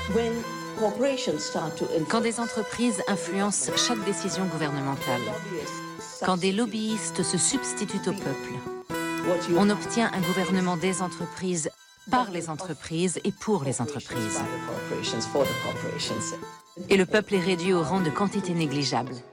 Quand des entreprises influencent chaque décision gouvernementale, quand des lobbyistes se substituent au peuple, on obtient un gouvernement des entreprises, par les entreprises et pour les entreprises. Et le peuple est réduit au rang de quantité négligeable.